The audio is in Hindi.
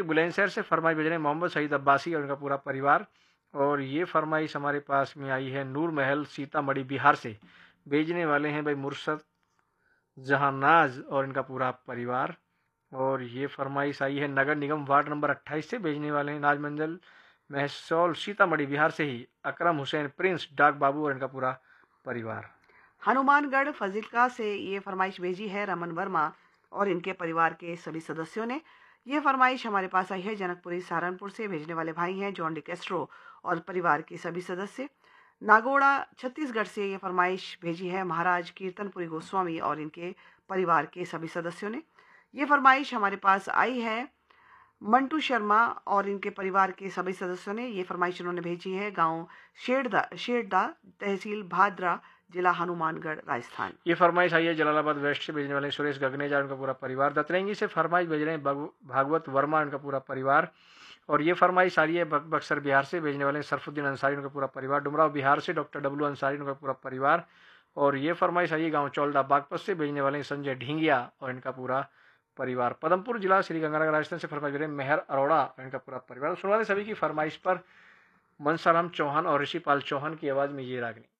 बुलंदशहर से फरमाइश भेज रहे हैं मोहम्मद सईद अब्बासी और उनका पूरा परिवार। और ये फरमाइश हमारे पास में आई है नूर महल सीतामढ़ी बिहार से, भेजने वाले हैं भाई मुर्शद जहानाज और इनका पूरा परिवार। और ये फरमाइश आई है नगर निगम वार्ड नंबर 28 से, भेजने वाले हैं नाज मंजल महसौल सीतामढ़ी बिहार से ही अकरम हुसैन प्रिंस डाक बाबू और इनका पूरा परिवार। हनुमानगढ़ फजिलका से ये फरमाइश भेजी है रमन वर्मा और इनके परिवार के सभी सदस्यों ने। ये फरमाइश हमारे पास आई है जनकपुरी सहारनपुर से, भेजने वाले भाई हैं जॉन डी कैस्ट्रो और परिवार के सभी सदस्य। नागौड़ा छत्तीसगढ़ से ये फरमाइश भेजी है महाराज कीर्तनपुरी गोस्वामी और इनके परिवार के सभी सदस्यों ने। ये फरमाइश हमारे पास आई है मंटू शर्मा और इनके परिवार के सभी सदस्यों ने। ये फरमाइश उन्होंने भेजी है गांव शेरदा तहसील भादरा जिला हनुमानगढ़ राजस्थान। ये फरमाइश आई है जलालाबाद वेस्ट से, भेजने वाले सुरेश गगनेजा उनका पूरा परिवार। दतरंगी से फरमाइश भेज रहे हैं भागवत वर्मा उनका पूरा परिवार। और ये फरमाइश आ रही है बक्सर बिहार से, भेजने वाले सरफुद्दीन अंसारी उनका पूरा परिवार। डुमराव बिहार से डॉक्टर डब्लू अंसारी उनका पूरा परिवार। और ये फरमाइश आई है गाँव चौलदा बागपत से, भेजने वाले संजय ढींगिया और इनका पूरा परिवार। पदमपुर जिला श्री गंगानगर राजस्थान से फरमाइश भेज रहे हैं मेहर अरोड़ा और इनका पूरा परिवार। सुनवाने सभी की फरमाइश पर मनसाराम चौहान और ऋषिपाल चौहान की आवाज़ में ये रागनी।